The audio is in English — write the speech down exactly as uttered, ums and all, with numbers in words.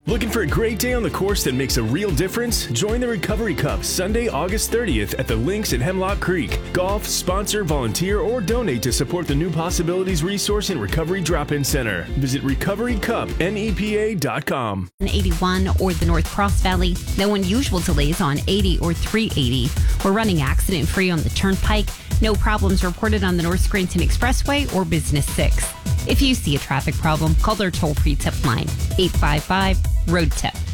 Looking for a great day on the course that makes a real difference? Join the Recovery Cup Sunday, August thirtieth at the Links at Hemlock Creek. Golf, sponsor, volunteer, or donate to support the New Possibilities Resource and Recovery Drop-In Center. Visit recovery cup nepa dot com. eighty-one or the North Cross Valley. No unusual delays on eighty or three eighty. We're running accident-free on the Turnpike. No problems reported on the North Scranton Expressway or Business six. If you see a traffic problem, call their toll-free tip line, eight five five, road tip.